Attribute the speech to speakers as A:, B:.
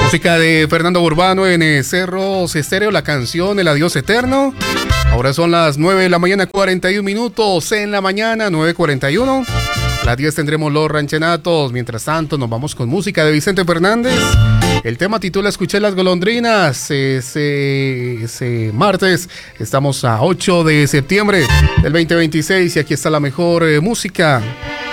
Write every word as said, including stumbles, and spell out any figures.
A: Música de Fernando Urbano en eh, Cerros Estéreo, la canción El Adiós Eterno. Ahora son las nueve de la mañana, cuarenta y un minutos en la mañana, nueve cuarenta y uno. A las diez tendremos los ranchenatos. Mientras tanto, nos vamos con música de Vicente Fernández. El tema titula Escuché las golondrinas. Ese, ese martes estamos a ocho de septiembre del veinte veintiséis y aquí está la mejor eh, música.